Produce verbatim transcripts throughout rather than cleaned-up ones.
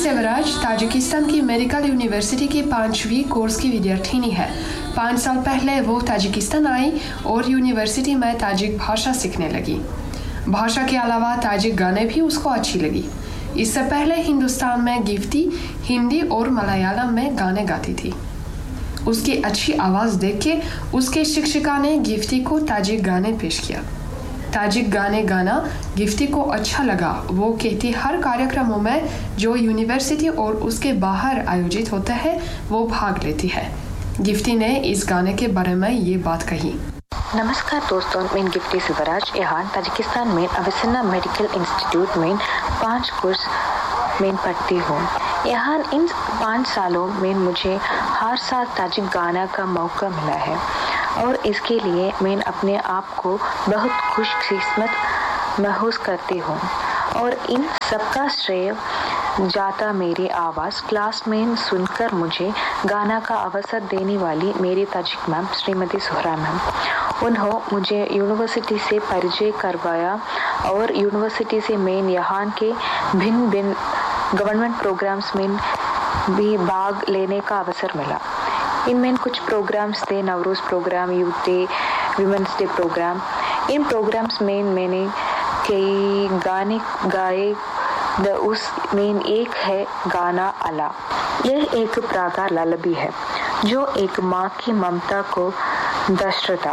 सेवराज Tajikistan की medical university की पांचवी कोर्स की विद्यार्थिनी है। पाँच साल पहले वो ताजिकिस्तान आई और यूनिवर्सिटी में ताजिक भाषा सीखने लगी। भाषा के अलावा ताजिक गाने भी उसको अच्छी लगी। इससे पहले हिंदुस्तान में गिफ्टी हिंदी और मलयालम में गाने गाती थी। उसकी अच्छी आवाज़ देख के उसके शिक्षिका ने गिफ्टी को ताजिक गाने पेश किया। ताजिक गाने गाना गिफ्टी को अच्छा लगा। वो कहती हर कार्यक्रमों में जो यूनिवर्सिटी और उसके बाहर आयोजित होते हैं वो भाग लेती है। गिफ्टी ने इस गाने के बारे में ये बात कही। नमस्कार दोस्तों, मैं गिफ्टी सिवराज यहाँ ताजिकिस्तान में अविसिना मेडिकल इंस्टीट्यूट में पाँच कोर्स में पढ़ती हूँ। यहाँ इन पाँच सालों में मुझे हर साल ताजिक गाना का मौका मिला है और इसके लिए मैं अपने आप को बहुत खुशकिस्मत महसूस करती हूँ और इन सबका श्रेय जाता मेरी आवाज़ क्लास में सुनकर मुझे गाना का अवसर देने वाली मेरी Tajik ma'am Shrimati Suhra ma'am. उन्होंने मुझे यूनिवर्सिटी से परिचय करवाया और यूनिवर्सिटी से मैं यहाँ के भिन्न भिन्न गवर्नमेंट प्रोग्राम्स में भी भाग लेने का अवसर मिला। इनमें कुछ प्रोग्राम्स थे, Navroz programme, youth day, women's day programme. इन प्रोग्राम्स में मैंने कई गाने गाए। उस में एक है गाना अला। यह एक प्रातः ललबी है जो एक माँ की ममता को दर्शाता।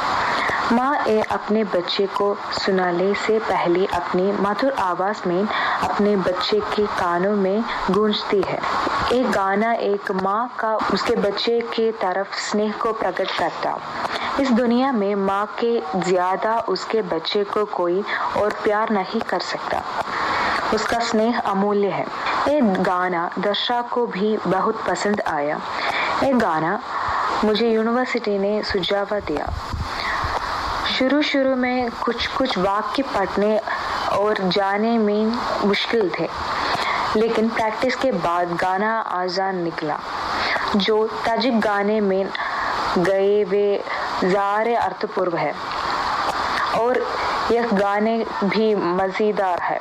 माँ ए अपने बच्चे को सुनाने से पहले अपनी मधुर आवाज़ में अपने बच्चे के कानों में गूंजती है। एक गाना एक माँ का उसके बच्चे के तरफ स्नेह को प्रकट करता। इस दुनिया में माँ के ज़्यादा उसके बच्चे को कोई और प्यार नहीं कर सकता। उसका स्नेह अमूल्य है। ये गाना दर्शक को भी बहुत पसंद आया। ये गाना मुझे यूनिवर्सिटी ने सुझाव दिया। शुरू शुरू में कुछ कुछ वाक्य पढ़ने और जाने में मुश्किल थे, लेकिन प्रैक्टिस के बाद गाना आसान निकला। जो ताजिक गाने में गए वे ज़्यादा अर्थपूर्ण है और यह गाने भी मज़ेदार है।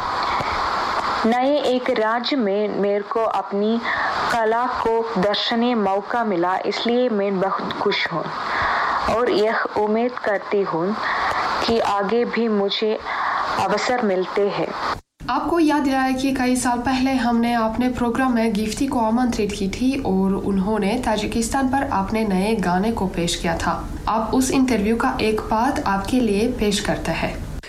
नए एक राज्य में मेरे को अपनी कला को दर्शने मौका मिला, इसलिए मैं बहुत खुश हूँ और यह उम्मीद करती हूँ कि आगे भी मुझे अवसर मिलते हैं। आपको याद दिलाया कि कई साल पहले हमने अपने प्रोग्राम में गिफ्टी को आमंत्रित की थी और उन्होंने ताजिकिस्तान पर अपने नए गाने को पेश किया था। आप उस इंटरव्यू का एक पार्ट आपके लिए पेश करते हैं।